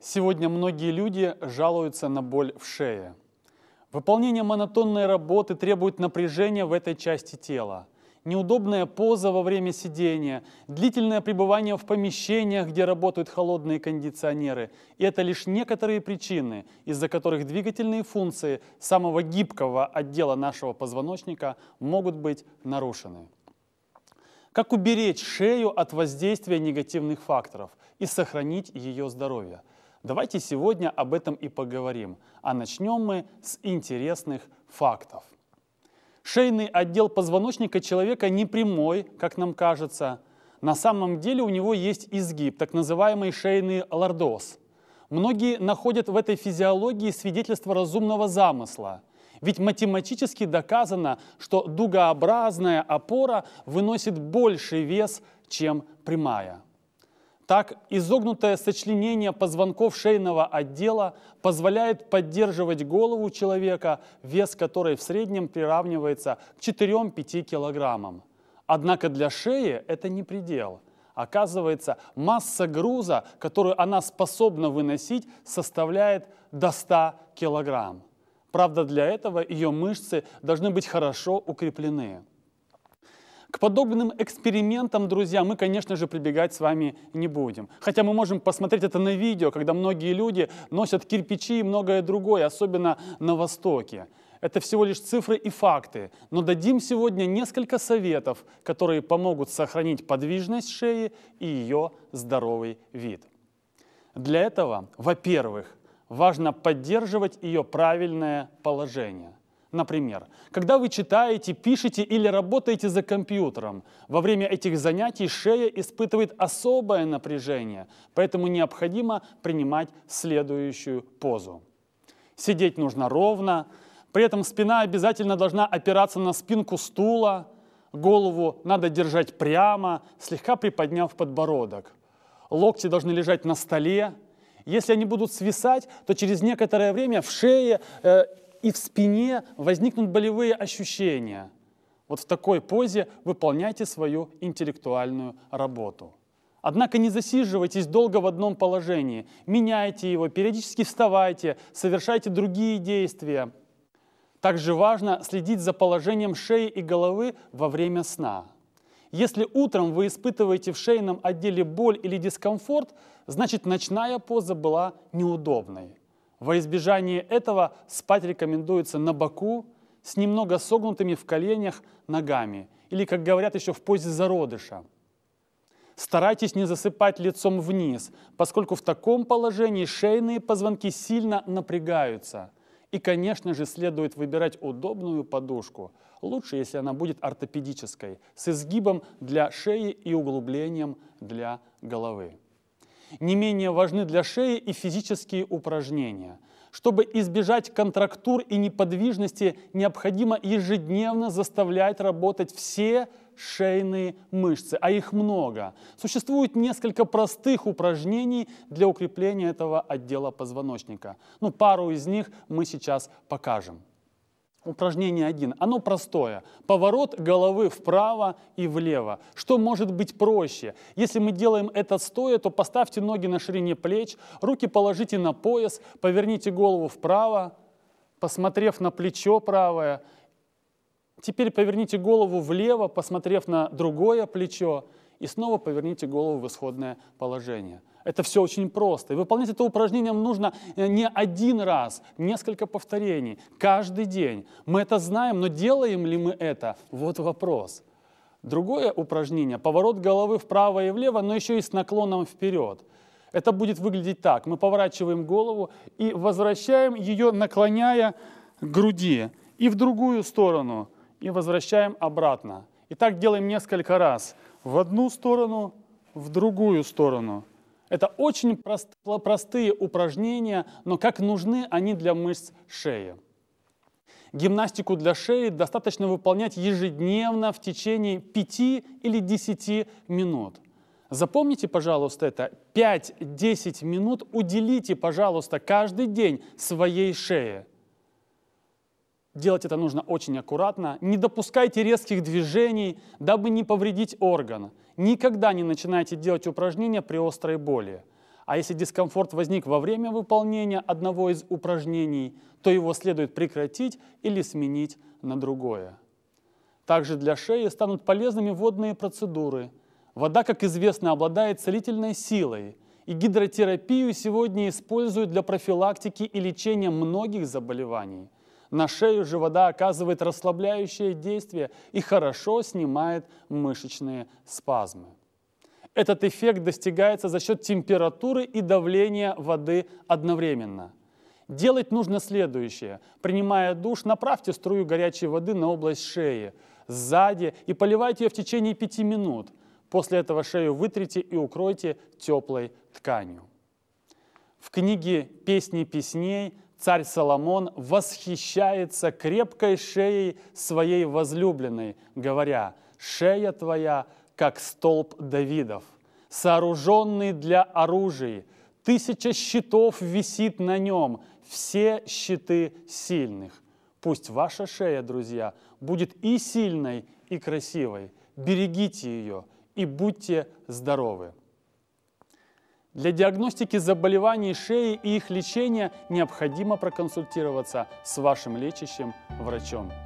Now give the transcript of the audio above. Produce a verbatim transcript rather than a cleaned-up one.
Сегодня многие люди жалуются на боль в шее. Выполнение монотонной работы требует напряжения в этой части тела. Неудобная поза во время сидения, длительное пребывание в помещениях, где работают холодные кондиционеры. И это лишь некоторые причины, из-за которых двигательные функции самого гибкого отдела нашего позвоночника могут быть нарушены. Как уберечь шею от воздействия негативных факторов и сохранить ее здоровье? Давайте сегодня об этом и поговорим. А начнем мы с интересных фактов. Шейный отдел позвоночника человека не прямой, как нам кажется. На самом деле у него есть изгиб, так называемый шейный лордоз. Многие находят в этой физиологии свидетельство разумного замысла. Ведь математически доказано, что дугообразная опора выносит больший вес, чем прямая. Так, изогнутое сочленение позвонков шейного отдела позволяет поддерживать голову человека, вес которой в среднем приравнивается к четырём-пяти килограммам. Однако для шеи это не предел. Оказывается, масса груза, которую она способна выносить, составляет до ста килограмм. Правда, для этого ее мышцы должны быть хорошо укреплены. К подобным экспериментам, друзья, мы, конечно же, прибегать с вами не будем. Хотя мы можем посмотреть это на видео, когда многие люди носят кирпичи и многое другое, особенно на Востоке. Это всего лишь цифры и факты. Но дадим сегодня несколько советов, которые помогут сохранить подвижность шеи и ее здоровый вид. Для этого, во-первых, важно поддерживать ее правильное положение. Например, когда вы читаете, пишете или работаете за компьютером, во время этих занятий шея испытывает особое напряжение, поэтому необходимо принимать следующую позу. Сидеть нужно ровно, при этом спина обязательно должна опираться на спинку стула, голову надо держать прямо, слегка приподняв подбородок. Локти должны лежать на столе. Если они будут свисать, то через некоторое время в шее э, и в спине возникнут болевые ощущения. Вот в такой позе выполняйте свою интеллектуальную работу. Однако не засиживайтесь долго в одном положении. Меняйте его, периодически вставайте, совершайте другие действия. Также важно следить за положением шеи и головы во время сна. Если утром вы испытываете в шейном отделе боль или дискомфорт, значит ночная поза была неудобной. Во избежание этого спать рекомендуется на боку с немного согнутыми в коленях ногами или, как говорят, еще в позе зародыша. Старайтесь не засыпать лицом вниз, поскольку в таком положении шейные позвонки сильно напрягаются. И, конечно же, следует выбирать удобную подушку. Лучше, если она будет ортопедической, с изгибом для шеи и углублением для головы. Не менее важны для шеи и физические упражнения. Чтобы избежать контрактур и неподвижности, необходимо ежедневно заставлять работать все шейные мышцы, а их много. Существует несколько простых упражнений для укрепления этого отдела позвоночника. Ну, пару из них мы сейчас покажем. Упражнение один. Оно простое. Поворот головы вправо и влево. Что может быть проще? Если мы делаем это стоя, то поставьте ноги на ширине плеч, руки положите на пояс, поверните голову вправо, посмотрев на плечо правое. Теперь поверните голову влево, посмотрев на другое плечо, и снова поверните голову в исходное положение. Это все очень просто. И выполнять это упражнение нужно не один раз, несколько повторений, каждый день. Мы это знаем, но делаем ли мы это? Вот вопрос. Другое упражнение – поворот головы вправо и влево, но еще и с наклоном вперед. Это будет выглядеть так. Мы поворачиваем голову и возвращаем ее, наклоняя к груди. И в другую сторону. И возвращаем обратно. И так делаем несколько раз. В одну сторону, в другую сторону. Это очень прост, простые упражнения, но как нужны они для мышц шеи. Гимнастику для шеи достаточно выполнять ежедневно в течение пяти или десяти минут. Запомните, пожалуйста, это пять-десять минут уделите, пожалуйста, каждый день своей шее. Делать это нужно очень аккуратно. Не допускайте резких движений, дабы не повредить орган. Никогда не начинайте делать упражнения при острой боли. А если дискомфорт возник во время выполнения одного из упражнений, то его следует прекратить или сменить на другое. Также для шеи станут полезными водные процедуры. Вода, как известно, обладает целительной силой, и гидротерапию сегодня используют для профилактики и лечения многих заболеваний. На шею же вода оказывает расслабляющее действие и хорошо снимает мышечные спазмы. Этот эффект достигается за счет температуры и давления воды одновременно. Делать нужно следующее. Принимая душ, направьте струю горячей воды на область шеи, сзади и поливайте ее в течение пяти минут. После этого шею вытрите и укройте теплой тканью. В книге «Песни песней» царь Соломон восхищается крепкой шеей своей возлюбленной, говоря: «Шея твоя, как столб Давидов, сооруженный для оружия, тысяча щитов висит на нем, все щиты сильных». Пусть ваша шея, друзья, будет и сильной, и красивой. Берегите ее и будьте здоровы. Для диагностики заболеваний шеи и их лечения необходимо проконсультироваться с вашим лечащим врачом.